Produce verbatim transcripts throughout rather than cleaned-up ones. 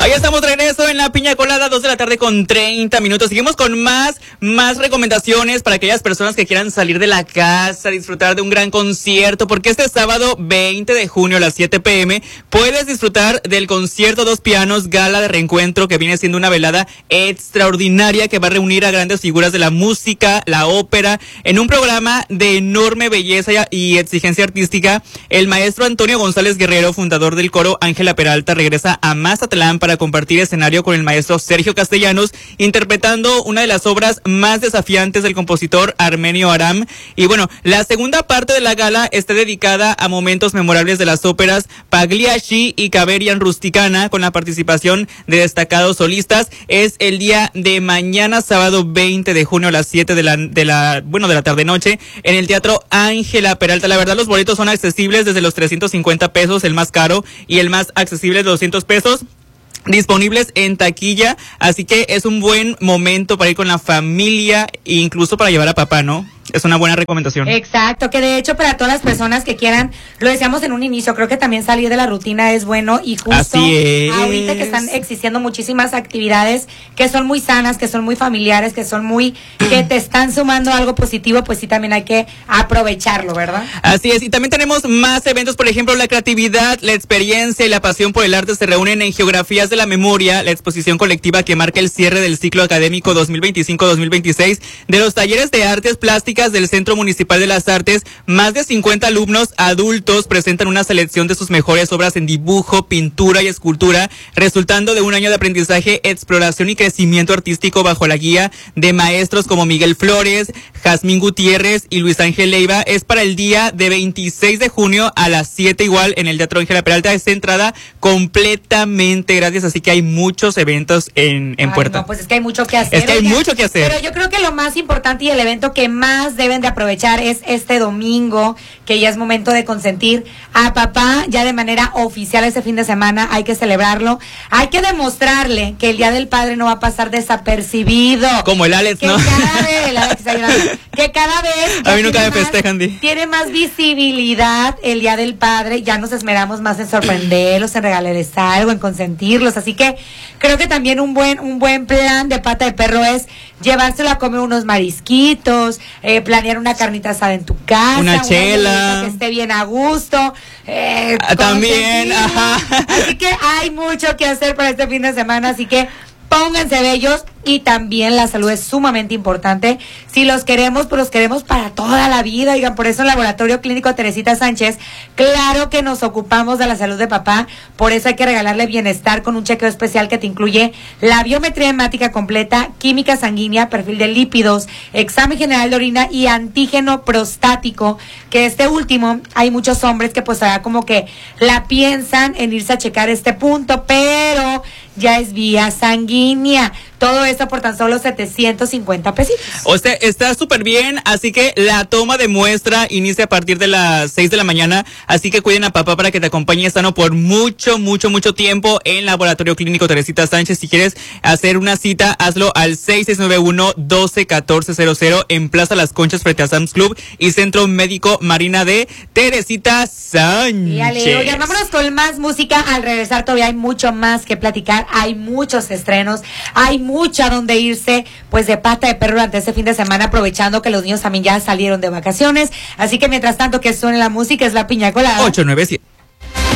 Ahí estamos de regreso en la Piña Colada, dos de la tarde con treinta minutos. Seguimos con más, más recomendaciones para aquellas personas que quieran salir de la casa, disfrutar de un gran concierto, porque este sábado veinte de junio a las siete pe eme puedes disfrutar del concierto Dos Pianos Gala de Reencuentro, que viene siendo una velada extraordinaria que va a reunir a grandes figuras de la música, la ópera, en un programa de enorme belleza y exigencia artística. El maestro Antonio González Guerrero, fundador del coro Ángela Peralta, regresa a Mazatlán para compartir escenario con el maestro Sergio Castellanos, interpretando una de las obras más desafiantes del compositor Armenio Aram. Y bueno, la segunda parte de la gala está dedicada a momentos memorables de las óperas Pagliacci y Caverian Rusticana, con la participación de destacados solistas. Es el día de mañana, sábado veinte de junio a las siete de la, de la, bueno, de la tarde noche, en el Teatro Ángela Peralta. La verdad, los boletos son accesibles desde los trescientos cincuenta pesos, el más caro, y el más accesible de doscientos pesos. Disponibles en taquilla, así que es un buen momento para ir con la familia e incluso para llevar a papá, ¿no? Es una buena recomendación. Exacto, que de hecho para todas las personas que quieran, lo decíamos en un inicio, creo que también salir de la rutina es bueno, y justo Así es. ahorita que están existiendo muchísimas actividades que son muy sanas, que son muy familiares, que son muy, que te están sumando algo positivo, pues sí, también hay que aprovecharlo, ¿verdad? Así es, y también tenemos más eventos, por ejemplo, la creatividad, la experiencia y la pasión por el arte se reúnen en Geografías de la Memoria, la exposición colectiva que marca el cierre del ciclo académico dos mil veinticinco dos mil veintiséis de los talleres de artes plásticas del Centro Municipal de las Artes. Más de cincuenta alumnos adultos presentan una selección de sus mejores obras en dibujo, pintura y escultura, resultando de un año de aprendizaje, exploración y crecimiento artístico bajo la guía de maestros como Miguel Flores, Jazmín Gutiérrez y Luis Ángel Leiva. Es para el día de veintiséis de junio a las siete, igual en el Teatro Ángela Peralta. Es entrada completamente gratis, así que hay muchos eventos en, en Ay, puerta. No, pues es que hay mucho que hacer. Es que hay oigan, mucho que hacer. Pero yo creo que lo más importante y el evento que más deben de aprovechar es este domingo, que ya es momento de consentir a papá ya de manera oficial este fin de semana. Hay que celebrarlo, hay que demostrarle que el Día del Padre no va a pasar desapercibido. Como el Alex, que ¿no? Cada vez, el Alex está llorando, que cada vez A mí nunca me tiene más- festejan, Di. tiene más visibilidad el Día del Padre. Ya nos esmeramos más en sorprenderlos, en regalarles algo, en consentirlos. Así que creo que también un buen un buen plan de Pata de Perro es llevárselo a comer unos marisquitos, eh, planear una carnita asada en tu casa, Una chela. hielita que esté bien a gusto, eh, Ah, también, consentirlo. ajá. Así que hay mucho que hacer para este fin de semana, así que pónganse bellos. Y también la salud es sumamente importante. Si los queremos, pues los queremos para toda la vida. Oigan, por eso en Laboratorio Clínico Teresita Sánchez, claro que nos ocupamos de la salud de papá. Por eso hay que regalarle bienestar con un chequeo especial que te incluye la biometría hemática completa, química sanguínea, perfil de lípidos, examen general de orina y antígeno prostático. Que este último, hay muchos hombres que pues ahora como que la piensan en irse a checar este punto, pero ya es vía sanguínea. Todo esto por tan solo setecientos cincuenta pesitos. O sea, está súper bien, así que la toma de muestra inicia a partir de las seis de la mañana, así que cuiden a papá para que te acompañe sano por mucho, mucho, mucho tiempo en Laboratorio Clínico Teresita Sánchez. Si quieres hacer una cita, hazlo al seis seis nueve uno, uno dos uno cuatro cero cero en Plaza Las Conchas frente a Sam's Club y Centro Médico Marina de Teresita Sánchez. Y ale, oigan, vámonos con más música. Al regresar todavía hay mucho más que platicar, hay muchos estrenos, hay mucho a donde irse, pues de Pata de Perro durante este fin de semana, aprovechando que los niños también ya salieron de vacaciones. Así que mientras tanto que suene la música, es la Piña Colada. ocho nueve siete.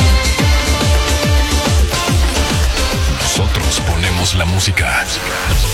Nosotros ponemos la música.